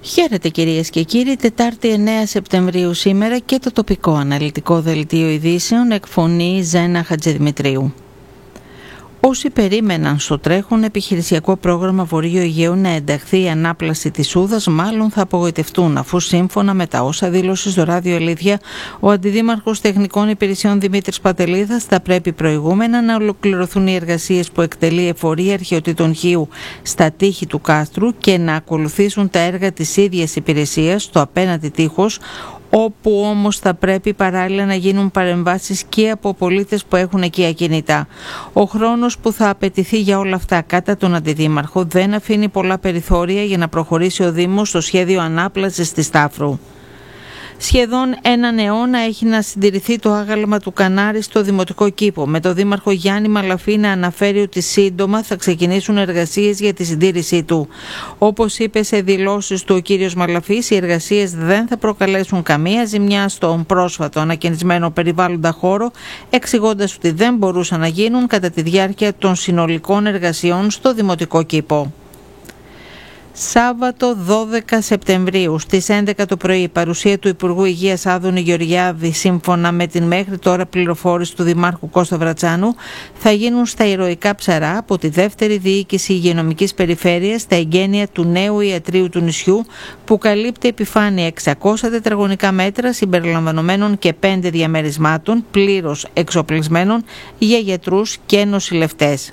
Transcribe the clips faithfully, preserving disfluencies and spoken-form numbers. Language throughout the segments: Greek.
Χαίρετε κυρίες και κύριοι, Τετάρτη εννέα Σεπτεμβρίου σήμερα και το τοπικό αναλυτικό δελτίο ειδήσεων εκφωνεί Ζένα Χατζηδημητρίου. Όσοι περίμεναν στο τρέχον επιχειρησιακό πρόγραμμα Βορείου Αιγαίου να ενταχθεί η ανάπλαση της Σούδας, μάλλον θα απογοητευτούν, αφού σύμφωνα με τα όσα δήλωσε στο ράδιο Αλήθεια ο Αντιδήμαρχος Τεχνικών Υπηρεσιών Δημήτρης Πατελίδας, θα πρέπει προηγούμενα να ολοκληρωθούν οι εργασίες που εκτελεί εφορία αρχαιοτήτων Χίου στα τείχη του κάστρου και να ακολουθήσουν τα έργα της ίδιας υπηρεσίας στο απέναντι τείχος, όπου όμως θα πρέπει παράλληλα να γίνουν παρεμβάσεις και από πολίτες που έχουν εκεί ακινητά. Ο χρόνος που θα απαιτηθεί για όλα αυτά κατά τον Αντιδήμαρχο δεν αφήνει πολλά περιθώρια για να προχωρήσει ο Δήμος στο σχέδιο ανάπλασης της Στάφρου. Σχεδόν έναν αιώνα έχει να συντηρηθεί το άγαλμα του Κανάρη στο Δημοτικό Κήπο, με το Δήμαρχο Γιάννη Μαλαφή να αναφέρει ότι σύντομα θα ξεκινήσουν εργασίες για τη συντήρησή του. Όπως είπε σε δηλώσεις του ο κύριος Μαλαφής, οι εργασίες δεν θα προκαλέσουν καμία ζημιά στον πρόσφατο ανακαινισμένο περιβάλλοντα χώρο, εξηγώντας ότι δεν μπορούσαν να γίνουν κατά τη διάρκεια των συνολικών εργασιών στο Δημοτικό Κήπο. Σάββατο δώδεκα Σεπτεμβρίου στις έντεκα το πρωί, παρουσία του Υπουργού Υγείας Άδωνη Γεωργιάδη, σύμφωνα με την μέχρι τώρα πληροφόρηση του Δημάρχου Κώστα Βρατσάνου, θα γίνουν στα ηρωικά ψαρά από τη δεύτερη διοίκηση υγειονομικής περιφέρειας τα εγγένεια του νέου ιατρείου του νησιού, που καλύπτει επιφάνεια εξακόσια τετραγωνικά μέτρα συμπεριλαμβανομένων και πέντε διαμερισμάτων πλήρως εξοπλισμένων για γιατρούς και νοσηλευτές.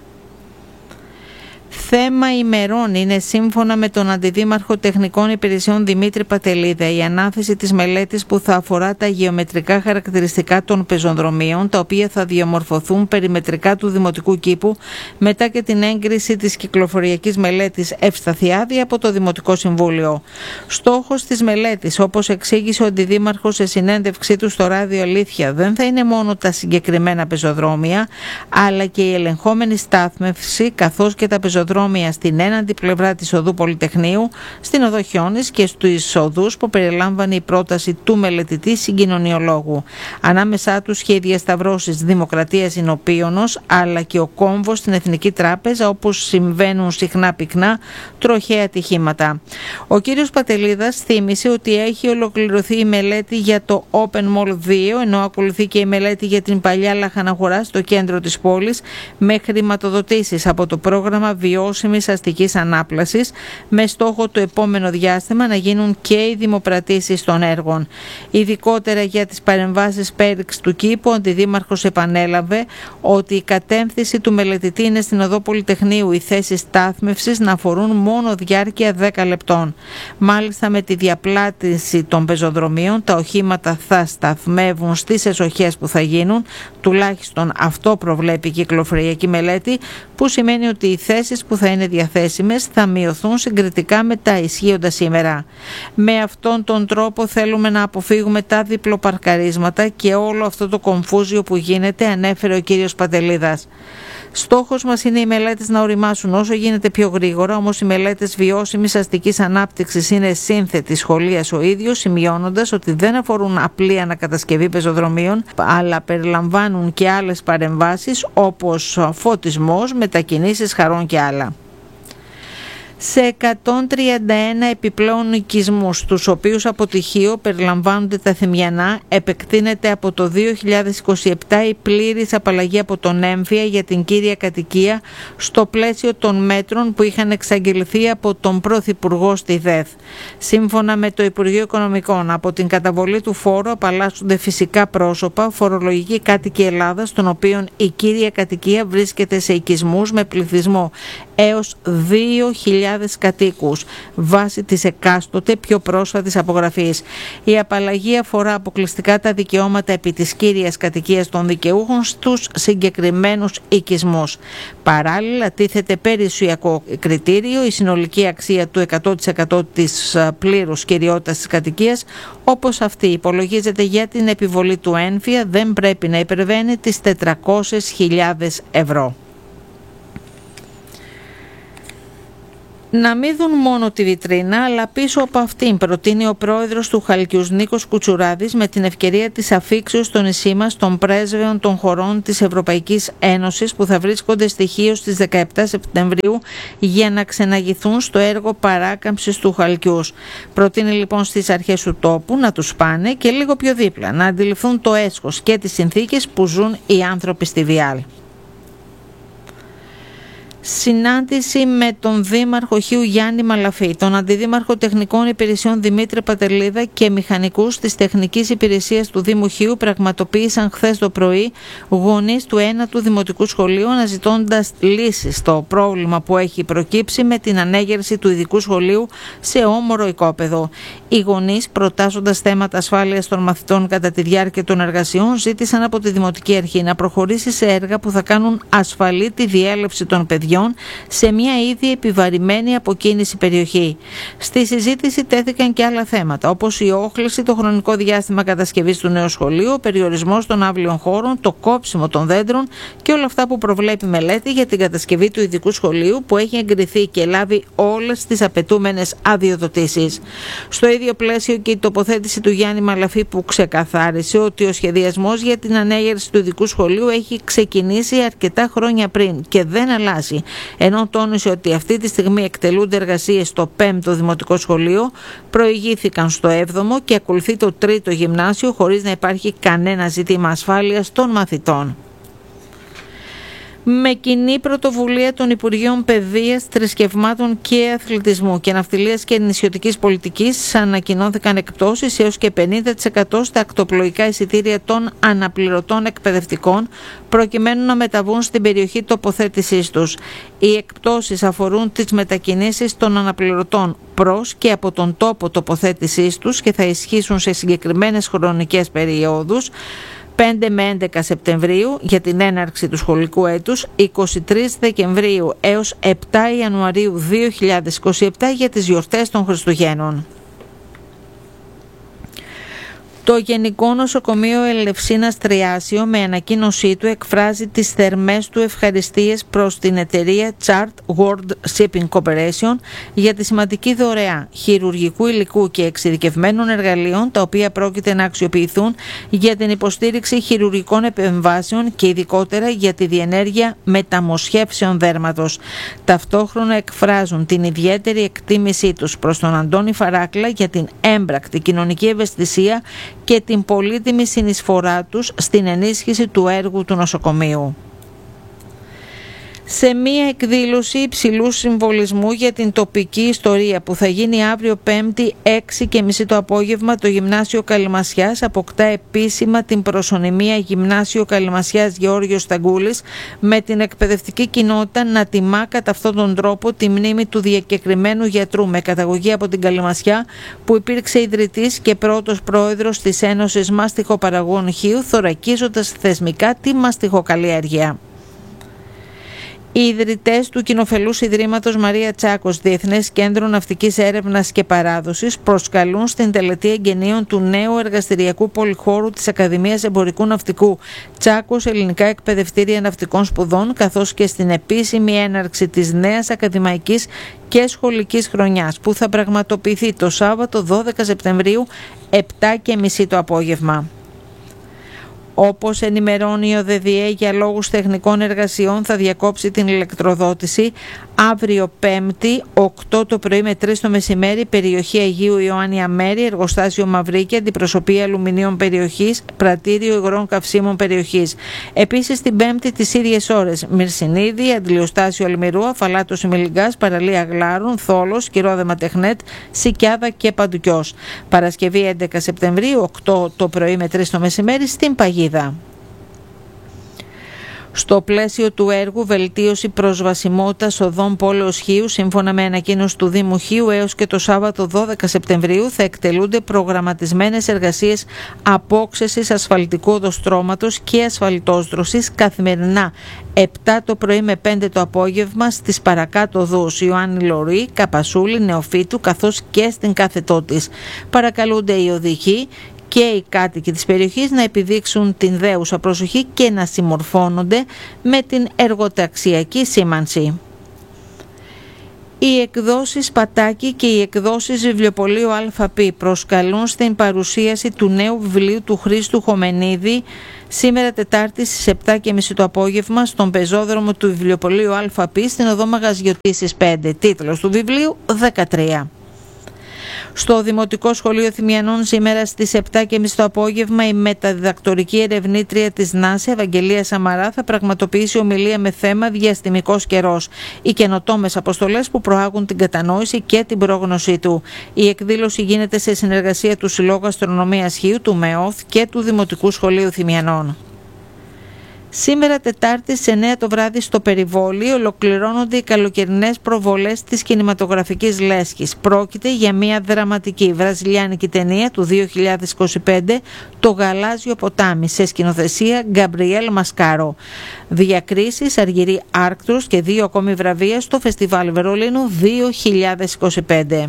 Θέμα ημερών είναι, σύμφωνα με τον Αντιδήμαρχο Τεχνικών Υπηρεσιών Δημήτρη Πατελίδα, η ανάθεση της μελέτης που θα αφορά τα γεωμετρικά χαρακτηριστικά των πεζοδρομίων, τα οποία θα διαμορφωθούν περιμετρικά του Δημοτικού Κήπου μετά και την έγκριση της κυκλοφοριακής μελέτης Ευσταθιάδη από το Δημοτικό Συμβούλιο. Στόχος της μελέτης, όπως εξήγησε ο Αντιδήμαρχος σε συνέντευξή του στο ράδιο Αλήθεια, δεν θα είναι μόνο τα συγκεκριμένα πεζοδρόμια, αλλά και η ελεγχόμενη στάθμευση καθώς και τα πεζοδρόμια στην έναντι πλευρά της οδού Πολυτεχνείου, στην οδό Χιώνης και στους οδούς που περιλάμβανε η πρόταση του μελετητή συγκοινωνιολόγου. Ανάμεσά τους και οι διασταυρώσεις Δημοκρατίας Ινωπίωνος, αλλά και ο κόμβος στην Εθνική Τράπεζα, όπως συμβαίνουν συχνά πυκνά τροχαία ατυχήματα. Ο κύριος Πατελίδας θύμισε ότι έχει ολοκληρωθεί η μελέτη για το Open Mall δύο, ενώ ακολουθεί και η μελέτη για την παλιά λαχαναγορά στο κέντρο της πόλης, με χρηματοδοτήσεις από το πρόγραμμα βιώσιμης αστικής ανάπλασης, με στόχο το επόμενο διάστημα να γίνουν και οι δημοπρατήσεις των έργων. Ειδικότερα για τις παρεμβάσεις πέριξ του κήπου, ο Αντιδήμαρχος επανέλαβε ότι η κατεύθυνση του μελετητή είναι στην οδό Πολυτεχνείου οι θέσεις στάθμευσης να αφορούν μόνο διάρκεια δέκα λεπτών. Μάλιστα, με τη διαπλάτηση των πεζοδρομίων, τα οχήματα θα σταθμεύουν στις εσοχές που θα γίνουν, τουλάχιστον αυτό προβλέπει η κυκλοφοριακή μελέτη, που σημαίνει ότι οι θέσεις που θα είναι διαθέσιμες θα μειωθούν συγκριτικά με τα ισχύοντα σήμερα. Με αυτόν τον τρόπο θέλουμε να αποφύγουμε τα διπλοπαρκαρίσματα και όλο αυτό το κομφούζιο που γίνεται, ανέφερε ο κύριος Πατελίδας. Στόχος μας είναι οι μελέτες να οριμάσουν όσο γίνεται πιο γρήγορα, όμως οι μελέτες βιώσιμης αστικής ανάπτυξης είναι σύνθετη σχολίας ο ίδιος, σημειώνοντας ότι δεν αφορούν απλή ανακατασκευή πεζοδρομίων, αλλά περιλαμβάνουν και άλλες παρεμβάσεις όπως φωτισμός, μετακινήσεις χαρών και άλλα. Σε εκατόν τριάντα ένα επιπλέον οικισμούς, τους οποίους από τυχείο περιλαμβάνονται τα Θημιανά, επεκτείνεται από το δύο χιλιάδες είκοσι επτά η πλήρης απαλλαγή από τον έμφυα για την κύρια κατοικία στο πλαίσιο των μέτρων που είχαν εξαγγελθεί από τον Πρωθυπουργό στη ΔΕΘ. Σύμφωνα με το Υπουργείο Οικονομικών, από την καταβολή του φόρου απαλλάσσονται φυσικά πρόσωπα, φορολογικοί κάτοικοι Ελλάδας, των οποίων η κύρια κατοικία βρίσκεται σε οικισμούς με πληθυσμό έως δύο χιλιάδες κατοίκους, βάσει της εκάστοτε πιο πρόσφατης απογραφής. Η απαλλαγή αφορά αποκλειστικά τα δικαιώματα επί της κύριας κατοικίας των δικαιούχων στους συγκεκριμένους οικισμούς. Παράλληλα, τίθεται περιουσιακό κριτήριο η συνολική αξία του εκατό τοις εκατό της πλήρους κυριότητας της κατοικίας, όπως αυτή υπολογίζεται για την επιβολή του έμφυα, δεν πρέπει να υπερβαίνει τις τετρακόσιες χιλιάδες ευρώ. Να μην δουν μόνο τη βιτρίνα, αλλά πίσω από αυτήν, προτείνει ο πρόεδρος του Χαλκιούς Νίκος Κουτσουράδης με την ευκαιρία της αφίξεως στο νησί μας των πρέσβεων των χωρών της Ευρωπαϊκής Ένωσης που θα βρίσκονται στοιχείως στις δεκαεπτά Σεπτεμβρίου για να ξεναγηθούν στο έργο παράκαμψης του Χαλκιούς. Προτείνει λοιπόν στις αρχές του τόπου να τους πάνε και λίγο πιο δίπλα, να αντιληφθούν το έσχος και τις συνθήκες που ζουν οι άνθρωποι στη Βιάλ. Συνάντηση με τον Δήμαρχο Χίου Γιάννη Μαλαφή, τον Αντιδήμαρχο Τεχνικών Υπηρεσιών Δημήτρη Πατελίδα και μηχανικούς της Τεχνικής Υπηρεσίας του Δήμου Χίου πραγματοποίησαν χθες το πρωί γονείς του ένατου Δημοτικού Σχολείου αναζητώντας λύσεις στο πρόβλημα που έχει προκύψει με την ανέγερση του ειδικού σχολείου σε όμορο οικόπεδο. Οι γονείς, προτάσσοντας θέματα ασφάλειας των μαθητών κατά τη διάρκεια των εργασιών, ζήτησαν από τη Δημοτική Αρχή να προχωρήσει σε έργα που θα κάνουν ασφαλή τη διέλευση των παιδιών σε μια ήδη επιβαρημένη αποκίνηση περιοχή. Στη συζήτηση τέθηκαν και άλλα θέματα, όπως η όχληση, το χρονικό διάστημα κατασκευής του νέου σχολείου, ο περιορισμός των αύλιων χώρων, το κόψιμο των δέντρων και όλα αυτά που προβλέπει μελέτη για την κατασκευή του ειδικού σχολείου που έχει εγκριθεί και λάβει όλες τις απαιτούμενες αδειοδοτήσεις. Στο ίδιο πλαίσιο και η τοποθέτηση του Γιάννη Μαλαφή που ξεκαθάρισε ότι ο σχεδιασμός για την ανέγερση του ειδικού σχολείου έχει ξεκινήσει αρκετά χρόνια πριν και δεν αλλάζει. Ενώ τόνισε ότι αυτή τη στιγμή εκτελούνται εργασίες στο πέμπτο Δημοτικό Σχολείο, προηγήθηκαν στο έβδομο και ακολουθεί το τρίτο γυμνάσιο χωρίς να υπάρχει κανένα ζήτημα ασφάλειας των μαθητών. Με κοινή πρωτοβουλία των Υπουργείων Παιδείας, Θρησκευμάτων και Αθλητισμού και Ναυτιλίας και Νησιωτικής Πολιτικής ανακοινώθηκαν εκπτώσεις έως και πενήντα τοις εκατό στα ακτοπλοϊκά εισιτήρια των αναπληρωτών εκπαιδευτικών προκειμένου να μεταβούν στην περιοχή τοποθέτησής τους. Οι εκπτώσεις αφορούν τις μετακινήσεις των αναπληρωτών προς και από τον τόπο τοποθέτησής τους και θα ισχύσουν σε συγκεκριμένες χρονικές περιόδους πέντε με έντεκα Σεπτεμβρίου για την έναρξη του σχολικού έτους, εικοστή τρίτη Δεκεμβρίου έως επτά Ιανουαρίου δύο χιλιάδες είκοσι επτά για τις γιορτές των Χριστουγέννων. Το Γενικό Νοσοκομείο Ελευσίνας Τριάσιο με ανακοίνωσή του εκφράζει τις θερμές του ευχαριστίες προς την εταιρεία Chart World Shipping Corporation για τη σημαντική δωρεά χειρουργικού υλικού και εξειδικευμένων εργαλείων τα οποία πρόκειται να αξιοποιηθούν για την υποστήριξη χειρουργικών επεμβάσεων και ειδικότερα για τη διενέργεια μεταμοσχεύσεων δέρματος. Ταυτόχρονα εκφράζουν την ιδιαίτερη εκτίμησή τους προς τον Αντώνη Φαράκλα για την έμπρακτη κοινωνική ευαισθησία και την πολύτιμη συνεισφορά τους στην ενίσχυση του έργου του νοσοκομείου. Σε μία εκδήλωση υψηλού συμβολισμού για την τοπική ιστορία που θα γίνει αύριο Πέμπτη έξι και μισή το απόγευμα, το Γυμνάσιο Καλυμασιάς αποκτά επίσημα την προσωνυμία Γυμνάσιο Καλυμασιάς Γεώργιος Σταγκούλης, με την εκπαιδευτική κοινότητα να τιμά κατά αυτόν τον τρόπο τη μνήμη του διακεκριμένου γιατρού με καταγωγή από την Καλυμασιά, που υπήρξε ιδρυτής και πρώτος πρόεδρος της Ένωσης Μαστιχοπαραγωγών Χίου, θωρακίζοντας θεσμικά τη μαστιχοκαλλιέργεια. Οι ιδρυτές του Κοινοφελούς Ιδρύματος Μαρία Τσάκος Διεθνές Κέντρο Ναυτικής Έρευνας και Παράδοσης προσκαλούν στην τελετή εγγενείων του νέου εργαστηριακού πολυχώρου της Ακαδημίας Εμπορικού Ναυτικού Τσάκος Ελληνικά Εκπαιδευτήρια Ναυτικών Σπουδών, καθώς και στην επίσημη έναρξη της νέας ακαδημαϊκής και σχολικής χρονιάς που θα πραγματοποιηθεί το Σάββατο δώδεκα Σεπτεμβρίου επτά και μισή το απόγευμα. Όπως ενημερώνει η ΟΔΕΔΙΕ, για λόγους τεχνικών εργασιών θα διακόψει την ηλεκτροδότηση αύριο Πέμπτη οκτώ το πρωί με τρεις το μεσημέρι, περιοχή Αγίου Ιωάννη Αμέρη, εργοστάσιο Μαυρίκη, αντιπροσωπεία αλουμινίων περιοχής, πρατήριο υγρών καυσίμων περιοχής. Επίσης την Πέμπτη τις ίδιες ώρες Μυρσινίδη, αντιλιοστάσιο Αλμυρού, Αφαλάτος Ημιλιγκάς, παραλία Γλάρων, Θόλος, Κυρόδεμα Τεχνέτ, Σικιάδα και Παντουκιός. Παρασκευή έντεκα Σεπτεμβρίου οκτώ το πρωί με τρεις το μεσημέρι στην Παγίδα. Στο πλαίσιο του έργου βελτίωση προσβασιμότητας οδών πόλεως Χίου, σύμφωνα με ανακοίνωση του Δήμου Χίου, έως και το Σάββατο δώδεκα Σεπτεμβρίου θα εκτελούνται προγραμματισμένες εργασίες απόξεσης ασφαλτικού οδοστρώματος και ασφαλτόσδροσης καθημερινά επτά το πρωί με πέντε το απόγευμα στις παρακάτω οδούς Ιωάννη Λωρή, Καπασούλη, Νεοφύτου, καθώς και στην κάθετό της. Παρακαλούνται οι οδηγοί και οι κάτοικοι της περιοχής να επιδείξουν την δέουσα προσοχή και να συμμορφώνονται με την εργοταξιακή σήμανση. Οι εκδόσεις Πατάκη και οι εκδόσεις Βιβλιοπωλείου ΑΠ προσκαλούν στην παρουσίαση του νέου βιβλίου του Χρήστου Χομενίδη σήμερα Τετάρτη στις επτά και μισή το απόγευμα στον πεζόδρομο του Βιβλιοπωλείου ΑΠ στην οδό Μαγαζιωτήσης πέντε. Τίτλος του βιβλίου δεκατρία. Στο Δημοτικό Σχολείο Θυμιανών σήμερα στις επτά και μισή το απόγευμα η μεταδιδακτορική ερευνήτρια της ΝΑΣΕ, Ευαγγελία Σαμαρά, θα πραγματοποιήσει ομιλία με θέμα «Διαστημικός καιρός. Οι καινοτόμες αποστολές που προάγουν την κατανόηση και την πρόγνωσή του». Η εκδήλωση γίνεται σε συνεργασία του Συλλόγου Αστρονομίας Χίου, του ΜΕΟΘ και του Δημοτικού Σχολείου Θυμιανών. Σήμερα Τετάρτη στις εννέα το βράδυ στο Περιβόλι ολοκληρώνονται οι καλοκαιρινές προβολές της κινηματογραφικής λέσχης. Πρόκειται για μια δραματική βραζιλιάνικη ταινία του δύο χιλιάδες είκοσι πέντε, «Το Γαλάζιο ποτάμι», σε σκηνοθεσία Γκαμπριέλ Μασκάρο. Διακρίσεις, Αργυρή Άρκτρος και δύο ακόμη βραβεία στο Φεστιβάλ Βερολίνου δύο χιλιάδες είκοσι πέντε.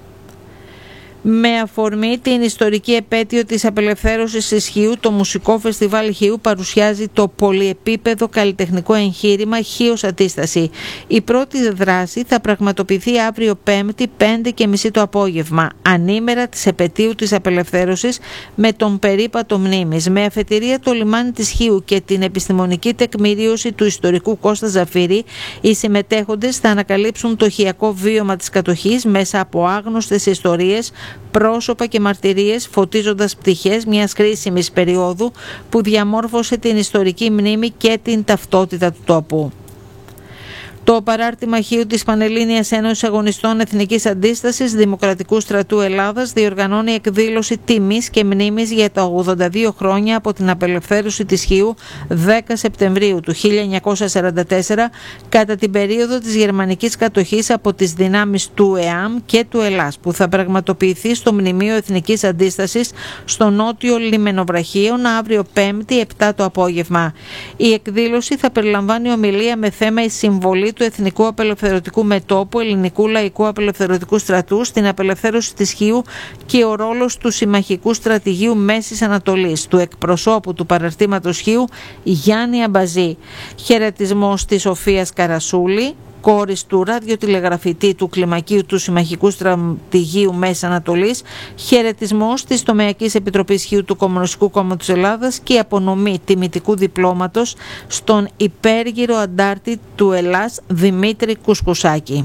Με αφορμή την ιστορική επέτειο της απελευθέρωσης της Χίου, το Μουσικό Φεστιβάλ Χίου παρουσιάζει το πολυεπίπεδο καλλιτεχνικό εγχείρημα Χίος Αντίσταση. Η πρώτη δράση θα πραγματοποιηθεί αύριο Πέμπτη πέντε και μισή το απόγευμα, ανήμερα της επετείου της απελευθέρωσης, με τον περίπατο μνήμης. Με αφετηρία το λιμάνι της Χίου και την επιστημονική τεκμηρίωση του ιστορικού Κώστα Ζαφύρη, οι συμμετέχοντες θα ανακαλύψουν το χιακό βίωμα της κατοχής μέσα από άγνωστες ιστορίες, πρόσωπα και μαρτυρίες, φωτίζοντας πτυχές μιας κρίσιμης περίοδου που διαμόρφωσε την ιστορική μνήμη και την ταυτότητα του τόπου. Το παράρτημα Χίου της Πανελλήνιας Ένωσης Αγωνιστών Εθνικής Αντίστασης Δημοκρατικού Στρατού Ελλάδας διοργανώνει εκδήλωση τιμής και μνήμης για τα ογδόντα δύο χρόνια από την απελευθέρωση της Χίου δέκα Σεπτεμβρίου του χίλια εννιακόσια σαράντα τέσσερα, κατά την περίοδο της γερμανικής κατοχής από τις δυνάμεις του ΕΑΜ και του Ελλάς, που θα πραγματοποιηθεί στο Μνημείο Εθνικής Αντίστασης στο νότιο Λιμενοβραχίων αύριο Πέμπτη επτά το απόγευμα. Η εκδήλωση θα περιλαμβάνει ομιλία με θέμα η συμβολή του Εθνικού Απελευθερωτικού Μετώπου Ελληνικού Λαϊκού Απελευθερωτικού Στρατού στην απελευθέρωση της Χίου και ο ρόλος του Συμμαχικού Στρατηγείου Μέσης Ανατολής, του εκπροσώπου του παραρτήματος Χίου Γιάννη Αμπαζή. Χαιρετισμός της Σοφίας Καρασούλη, κόρης του ραδιοτηλεγραφητή του Κλιμακίου του Συμμαχικού Στρατηγείου Μέσης Ανατολής, χαιρετισμός της Τομεακής Επιτροπής Χίου του Κομμουνιστικού Κόμματος Ελλάδας και απονομή τιμητικού διπλώματος στον υπέργυρο αντάρτη του Ελλάς Δημήτρη Κουσκουσάκη.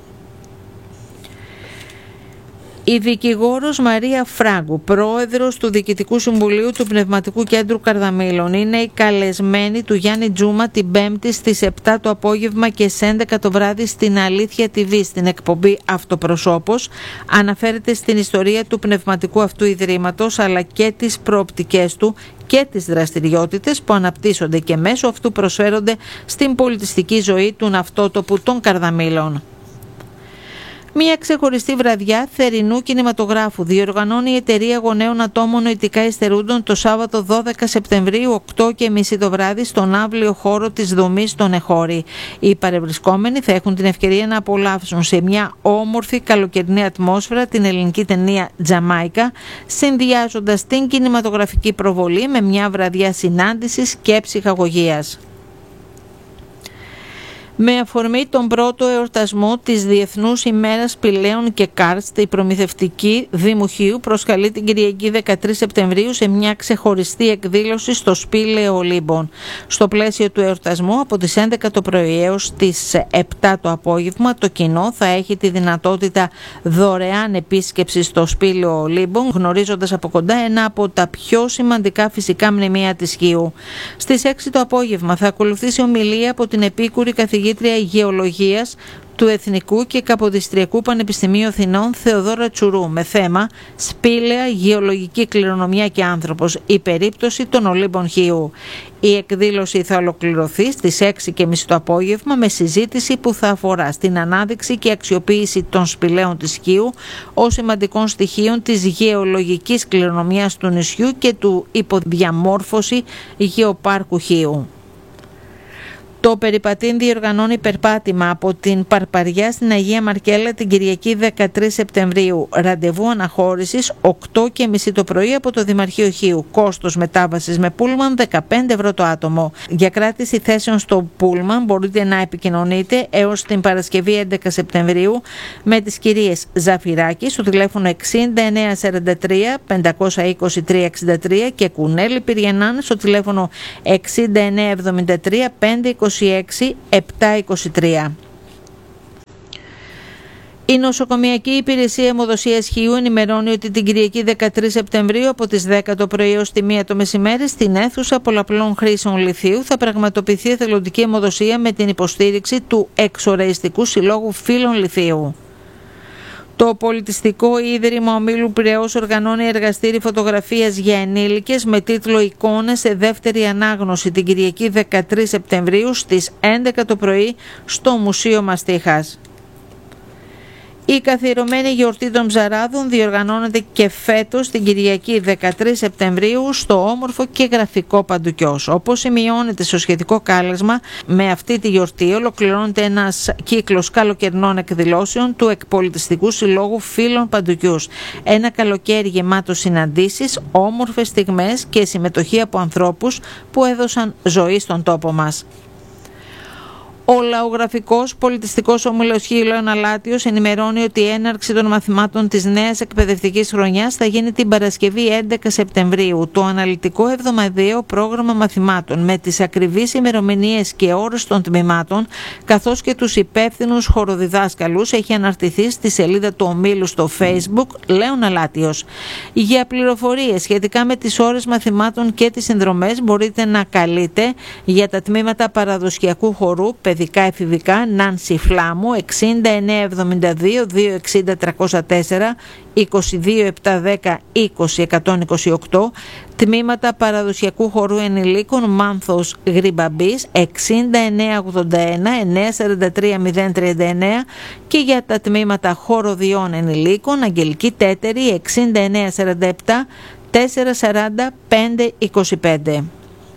Η δικηγόρος Μαρία Φράγκου, πρόεδρος του Διοικητικού Συμβουλίου του Πνευματικού Κέντρου Καρδαμήλων, είναι η καλεσμένη του Γιάννη Τζούμα την Πέμπτη στις επτά το απόγευμα και στις έντεκα το βράδυ στην Αλήθεια τι βι, στην εκπομπή Αυτοπροσώπος. Αναφέρεται στην ιστορία του πνευματικού αυτού ιδρύματος, αλλά και τις προοπτικές του και τις δραστηριότητες που αναπτύσσονται και μέσω αυτού προσφέρονται στην πολιτιστική ζωή του ναυτότοπου των Καρδαμήλων. Μια ξεχωριστή βραδιά θερινού κινηματογράφου διοργανώνει η Εταιρεία Γονέων Ατόμων Νοητικά Υστερούντων το Σάββατο δώδεκα Σεπτεμβρίου οκτώ και μισή το βράδυ στον αύλιο χώρο της δομής των Εχώρη. Οι παρευρισκόμενοι θα έχουν την ευκαιρία να απολαύσουν σε μια όμορφη καλοκαιρινή ατμόσφαιρα την ελληνική ταινία Τζαμάικα, συνδυάζοντας την κινηματογραφική προβολή με μια βραδιά συνάντησης και ψυχαγωγίας. Με αφορμή τον πρώτο εορτασμό της Διεθνούς ημέρας Σπηλαίων και Κάρστ, η προμηθευτική Δήμου Χίου προσκαλεί την Κυριακή δεκατρείς Σεπτεμβρίου σε μια ξεχωριστή εκδήλωση στο Σπήλαιο Ολύμπων. Στο πλαίσιο του εορτασμού, από τις έντεκα το πρωί έως τις επτά το απόγευμα, το κοινό θα έχει τη δυνατότητα δωρεάν επίσκεψης στο Σπήλαιο Ολύμπων, γνωρίζοντας από κοντά ένα από τα πιο σημαντικά φυσικά μνημεία της Χίου. Στις έξι το απόγευμα θα ακολουθήσει ομιλία από την επίκουρη καθηγήτρια Γεωλογίας του Εθνικού και Καποδιστριακού Πανεπιστημίου Αθηνών Θεοδόρα Τσουρού με θέμα «Σπήλαια, γεωλογική κληρονομιά και άνθρωπος, η περίπτωση των Ολύμπων Χίου». Η εκδήλωση θα ολοκληρωθεί στις έξι και μισή το απόγευμα με συζήτηση που θα αφορά στην ανάδειξη και αξιοποίηση των σπηλαίων της Χίου ως σημαντικών στοιχείων της γεωλογικής κληρονομιάς του νησιού και του υποδιαμόρφωση γεωπάρκου Χίου. Το περιπατήν διοργανώνει περπάτημα από την Παρπαριά στην Αγία Μαρκέλα την Κυριακή δεκατρείς Σεπτεμβρίου. Ραντεβού αναχώρησης οκτώ και μισή το πρωί από το Δημαρχείο Χίου. Κόστος μετάβασης με πούλμαν δεκαπέντε ευρώ το άτομο. Για κράτηση θέσεων στο πούλμαν μπορείτε να επικοινωνείτε έως την Παρασκευή έντεκα Σεπτεμβρίου με τις κυρίες Ζαφυράκη στο τηλέφωνο εξήντα εννέα σαράντα τρία πεντακόσια είκοσι τρία εξήντα τρία και Κουνέλη Πυριανάν στο τηλέφωνο εξήντα εννέα εβδομήντα τρία πεντακόσια είκοσι έξι επτακόσια είκοσι τρία. Η Νοσοκομιακή Υπηρεσία Αιμοδοσίας Χίου ενημερώνει ότι την Κυριακή δεκατρείς Σεπτεμβρίου από τις δέκα το πρωί έως τη μία το μεσημέρι στην αίθουσα πολλαπλών χρήσεων λιθίου θα πραγματοποιηθεί εθελοντική αιμοδοσία με την υποστήριξη του Εξοραϊστικού Συλλόγου Φίλων Λιθίου. Το Πολιτιστικό Ίδρυμα Ομίλου Πειραιώς οργανώνει εργαστήρι φωτογραφίας για ενήλικες με τίτλο «Εικόνες σε δεύτερη ανάγνωση» την Κυριακή δεκατρείς Σεπτεμβρίου στις έντεκα το πρωί στο Μουσείο Μαστίχας. Η καθιερωμένη γιορτή των Ψαράδων διοργανώνεται και φέτος την Κυριακή δεκατρείς Σεπτεμβρίου στο όμορφο και γραφικό Παντουκιός. Όπως σημειώνεται στο σχετικό κάλεσμα, με αυτή τη γιορτή ολοκληρώνεται ένας κύκλος καλοκαιρινών εκδηλώσεων του Εκπολιτιστικού Συλλόγου Φίλων Παντουκιούς. Ένα καλοκαίρι γεμάτο συναντήσεις, όμορφες στιγμές και συμμετοχή από ανθρώπους που έδωσαν ζωή στον τόπο μας. Ο Λαογραφικός Πολιτιστικός Όμιλος Χίου Λέων Αλάτιος ενημερώνει ότι η έναρξη των μαθημάτων της νέας εκπαιδευτικής χρονιάς θα γίνει την Παρασκευή έντεκα Σεπτεμβρίου. Το αναλυτικό εβδομαδιαίο πρόγραμμα μαθημάτων με τις ακριβείς ημερομηνίες και ώρες των τμήματων καθώς και τους υπεύθυνους χοροδιδάσκαλους έχει αναρτηθεί στη σελίδα του ομίλου στο Facebook Λέων Αλάτιος. Για πληροφορίες σχετικά με τις ώρες μαθημάτων και τις συνδρομές μπορείτε να καλείτε για τα τμήματα παραδοσιακού χορού, παιδικά εφηβικά, Νάνση Φλάμου, εξήντα εννέα εβδομήντα δύο διακόσια εξήντα τριακόσια τέσσερα, είκοσι δύο επτακόσια δέκα είκοσι εκατόν είκοσι οκτώ, τμήματα παραδοσιακού χορού ενηλίκων Μάνθος Γρυμπαμπής, εξήντα εννέα ογδόντα ένα εννιακόσια σαράντα τρία μηδέν τριάντα εννέα και για τα τμήματα χοροδιών ενηλίκων Αγγελική Τέτερη, εξήντα εννέα σαράντα επτά τετρακόσια σαράντα πέντε είκοσι πέντε.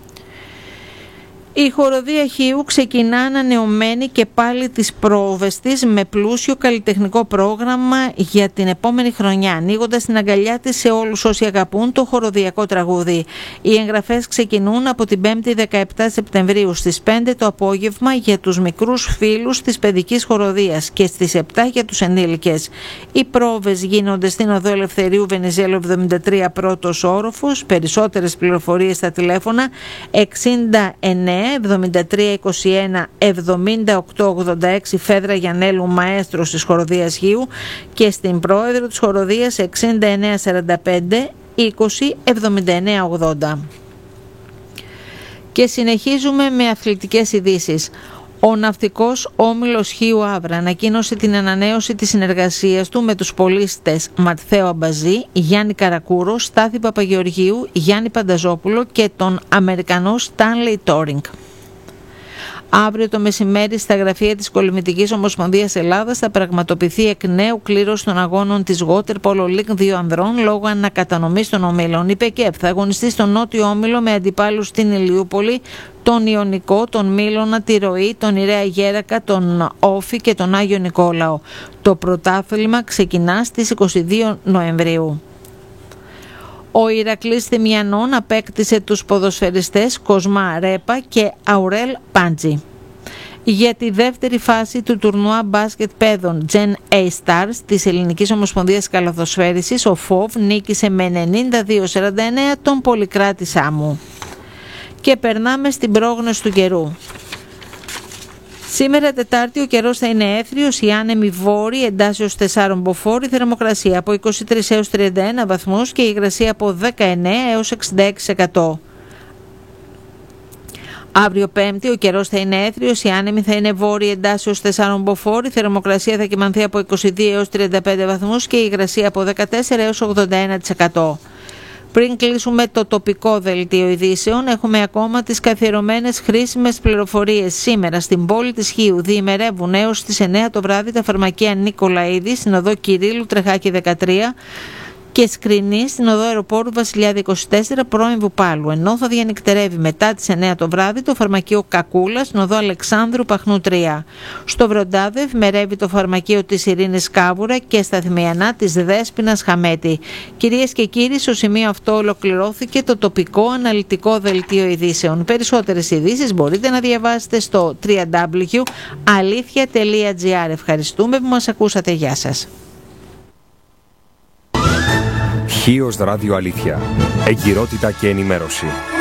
Η χοροδία Χίου ξεκινά ανανεωμένη και πάλι τις πρόβες της με πλούσιο καλλιτεχνικό πρόγραμμα για την επόμενη χρονιά, ανοίγοντας την αγκαλιά της σε όλους όσοι αγαπούν το χοροδιακό τραγούδι. Οι εγγραφές ξεκινούν από την πέμπτη δεκαεπτά Σεπτεμβρίου στις πέντε το απόγευμα για τους μικρούς φίλους της παιδικής χοροδίας και στις επτά για τους ενήλικες. Οι πρόβες γίνονται στην Οδό Ελευθερίου Βενιζέλου εβδομήντα τρία πρώτος όροφος. Περισσότερες πληροφορίες στα τηλέφωνα εξήντα εννέα εβδομήντα τρία είκοσι ένα εβδομήντα οκτώ ογδόντα έξι Φέδρα Γιαννέλου, μαέστρος της χοροδίας Χίου, και στην πρόεδρο της χοροδίας εξήντα εννέα σαράντα πέντε είκοσι εβδομήντα εννέα ογδόντα. Και συνεχίζουμε με αθλητικές ειδήσεις. Ο Ναυτικός Όμιλος Χίου Αύρα ανακοίνωσε την ανανέωση της συνεργασίας του με τους πολίστες Ματθαίο Αμπαζή, Γιάννη Καρακούρο, Στάθη Παπαγεωργίου, Γιάννη Πανταζόπουλο και τον Αμερικανό Στάνλεϊ Τόρινγκ. Αύριο το μεσημέρι στα γραφεία της Κολυμβητικής Ομοσπονδίας Ελλάδας θα πραγματοποιηθεί εκ νέου κλήρωση των αγώνων της Water Polo League δύο ανδρών λόγω ανακατανομής των ομίλων. Η ΠΕΚΕΠ θα αγωνιστεί στον Νότιο Όμιλο με αντιπάλους την Ηλιούπολη, τον Ιωνικό, τον Μήλωνα, τη Ροή, τον Ιρέα Γέρακα, τον Όφη και τον Άγιο Νικόλαο. Το πρωτάθλημα ξεκινά στις είκοσι δύο Νοεμβρίου. Ο Ηρακλής Θημιανών απέκτησε τους ποδοσφαιριστές Κοσμά Ρέπα και Αουρέλ Πάντζη. Για τη δεύτερη φάση του τουρνουά μπάσκετ παιδών Gen A Stars της Ελληνικής Ομοσπονδίας Καλαθοσφαίρισης, ο ΦΟΒ νίκησε με ενενήντα δύο σαράντα εννέα τον Πολυκράτη Σάμου. Και περνάμε στην πρόγνωση του καιρού. Σήμερα Τετάρτη ο καιρός θα είναι έθριος, η άνεμη βόρη εντάσσεως τεσσάρων μποφόρ, η θερμοκρασία από είκοσι τρεις έως τριάντα ένα βαθμούς και η υγρασία από δεκαεννέα έως εξήντα έξι τοις εκατό. Αύριο Πέμπτη ο καιρός θα είναι έθριος, η άνεμη θα είναι βόρη εντάσσεως τεσσάρων μποφόρ, η θερμοκρασία θα κυμανθεί από είκοσι δύο έως τριάντα πέντε βαθμούς και η υγρασία από δεκατέσσερα έως ογδόντα ένα τοις εκατό. Πριν κλείσουμε το τοπικό δελτίο ειδήσεων, έχουμε ακόμα τις καθιερωμένες χρήσιμες πληροφορίες. Σήμερα στην πόλη της Χίου διημερεύουν έως τις εννέα το βράδυ τα φαρμακεία Νικολαίδη στην οδό Κυρίλου Τρεχάκη δεκατρία, και σκρινή στην οδό Αεροπόρου Βασιλιάδη είκοσι τέσσερα πρώην Βουπάλου, ενώ θα διανυκτερεύει μετά τις εννέα το βράδυ το φαρμακείο Κακούλα στην οδό Αλεξάνδρου Παχνού τρία. Στο Βροντάδο ευημερεύει το φαρμακείο της Ειρήνης Κάβουρα και στα Θυμιανά της Δέσποινας Χαμέτη. Κυρίες και κύριοι, στο σημείο αυτό ολοκληρώθηκε το τοπικό αναλυτικό δελτίο ειδήσεων. Περισσότερες ειδήσεις μπορείτε να διαβάσετε στο double-u double-u double-u τελεία αλήθεια τελεία τζι άρ. Ευχαριστούμε που μας ακούσατε. Γεια σας. Χίος Ράδιο Αλήθεια. Εγκυρότητα και ενημέρωση.